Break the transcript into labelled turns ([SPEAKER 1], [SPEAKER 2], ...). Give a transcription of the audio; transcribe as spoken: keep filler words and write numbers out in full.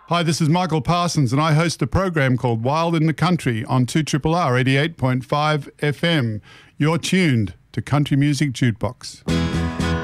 [SPEAKER 1] Hi, this is Michael Parsons, and I host a program called Wild in the Country on two R R R eighty-eight point five F M. You're tuned to Country Music Jukebox.